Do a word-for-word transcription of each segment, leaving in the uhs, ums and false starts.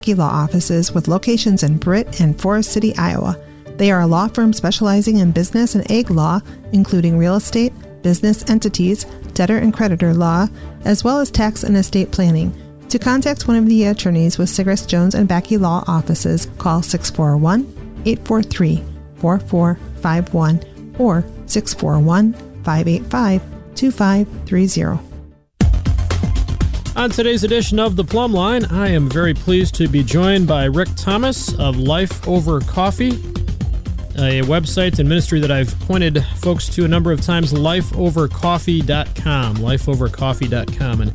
Law offices with locations in Britt and Forest City, Iowa. They are a law firm specializing in business and ag law, including real estate, business entities, debtor and creditor law, as well as tax and estate planning. To contact one of the attorneys with Sigrist, Jones, and Backey Law offices, call six four one, eight four three, four four five one or six four one, five eight five, two five three zero. On today's edition of The Plumb Line, I am very pleased to be joined by Rick Thomas of Life Over Coffee, a website and ministry that I've pointed folks to a number of times, life over coffee dot com, life over coffee dot com. And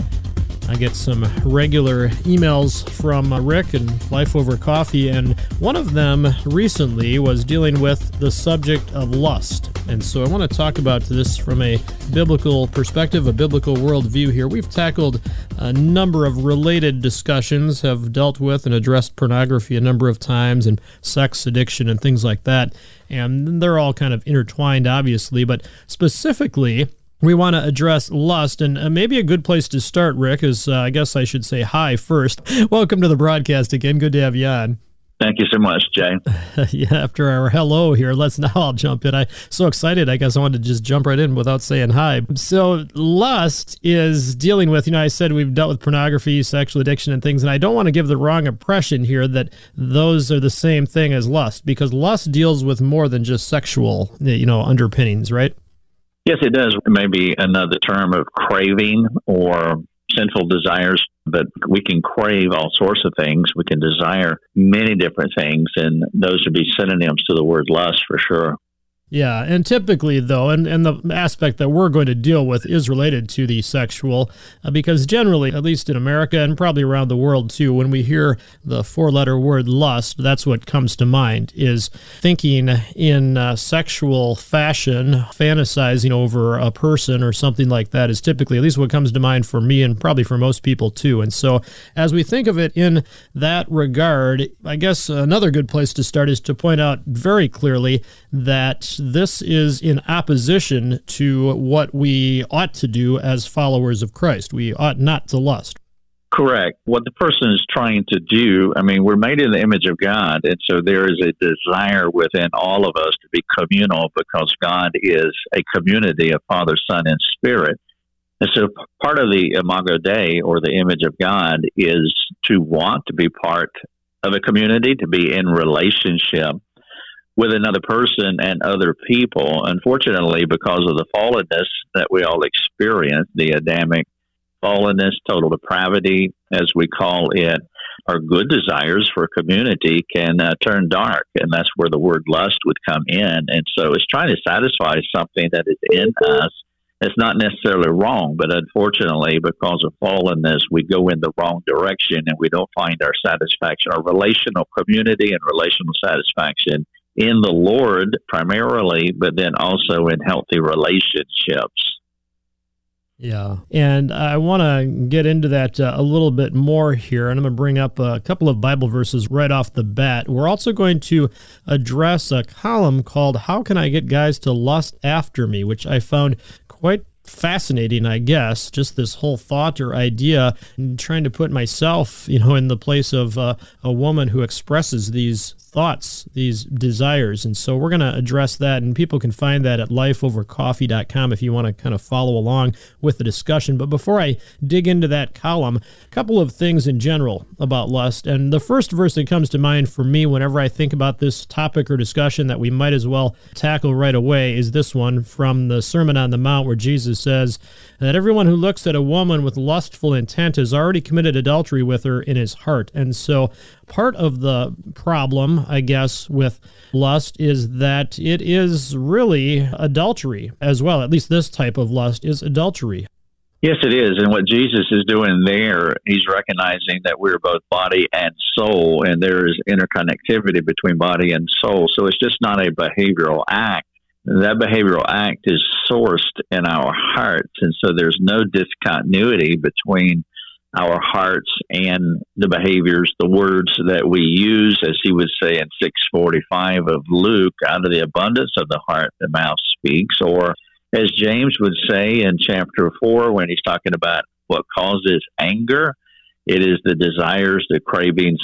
I get some regular emails from Rick and Life Over Coffee, and one of them recently was dealing with the subject of lust. And so I want to talk about this from a biblical perspective, a biblical worldview here. We've tackled a number of related discussions, have dealt with and addressed pornography a number of times, and sex addiction and things like that. And they're all kind of intertwined, obviously, but specifically, we want to address lust, and uh, maybe a good place to start, Rick, is uh, I guess I should say hi first. Welcome to the broadcast again. Good to have you on. Thank you so much, Jay. Yeah, after our hello here, let's now I'll jump in. I'm so excited, I guess I wanted to just jump right in without saying hi. So lust is dealing with, you know, I said we've dealt with pornography, sexual addiction, and things, and I don't want to give the wrong impression here that those are the same thing as lust, because lust deals with more than just sexual, you know, underpinnings, right? Yes, it does. Maybe another term of craving or sinful desires, but we can crave all sorts of things. We can desire many different things, and those would be synonyms to the word lust for sure. Yeah, and typically, though, and, and the aspect that we're going to deal with is related to the sexual, uh, because generally, at least in America and probably around the world too, when we hear the four-letter word lust, that's what comes to mind, is thinking in uh, sexual fashion, fantasizing over a person or something like that is typically, at least what comes to mind for me and probably for most people too. And so as we think of it in that regard, I guess another good place to start is to point out very clearly that this is in opposition to what we ought to do as followers of Christ. We ought not to lust. Correct. What the person is trying to do, I mean, we're made in the image of God, and so there is a desire within all of us to be communal because God is a community of Father, Son, and Spirit. And so part of the Imago Dei, or the image of God, is to want to be part of a community, to be in relationship with another person and other people. Unfortunately, because of the fallenness that we all experience, the Adamic fallenness, total depravity, as we call it, our good desires for community can uh, turn dark, and that's where the word lust would come in. And so it's trying to satisfy something that is in us. It's not necessarily wrong, but unfortunately, because of fallenness, we go in the wrong direction, and we don't find our satisfaction, our relational community and relational satisfaction in the Lord primarily, but then also in healthy relationships. Yeah, and I want to get into that uh, a little bit more here, and I'm going to bring up a couple of Bible verses right off the bat. We're also going to address a column called How Can I Get Guys to Lust After Me, which I found quite fascinating, I guess, just this whole thought or idea, and trying to put myself, you know, in the place of uh, a woman who expresses these thoughts, these desires. And so we're going to address that, and people can find that at life over coffee dot com if you want to kind of follow along with the discussion. But before I dig into that column, a couple of things in general about lust. And the first verse that comes to mind for me whenever I think about this topic or discussion that we might as well tackle right away is this one from the Sermon on the Mount, where Jesus says that everyone who looks at a woman with lustful intent has already committed adultery with her in his heart. And so part of the problem, I guess, with lust is that it is really adultery as well. At least this type of lust is adultery. Yes, it is. And what Jesus is doing there, he's recognizing that we're both body and soul, and there is interconnectivity between body and soul. So it's just not a behavioral act. That behavioral act is sourced in our hearts, and so there's no discontinuity between our hearts and the behaviors, the words that we use, as he would say in six forty-five of Luke, out of the abundance of the heart, the mouth speaks. Or as James would say in chapter four, when he's talking about what causes anger, It is the desires, the cravings,